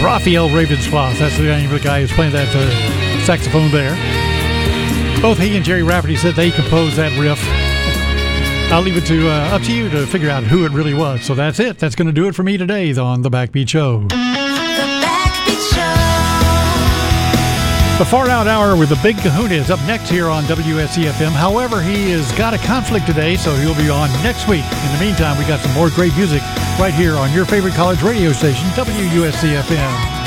Raphael Ravenscroft. That's the name of the guy who's playing that saxophone there. Both he and Jerry Rafferty said they composed that riff. I'll leave it to up to you to figure out who it really was. So that's it. That's going to do it for me today on The Backbeat Show. The Backbeat Show. The Far Out Hour with the Big Kahuna is up next here on WSCFM. However, he has got a conflict today, so he'll be on next week. In the meantime, we got some more great music right here on your favorite college radio station, WUSCFM.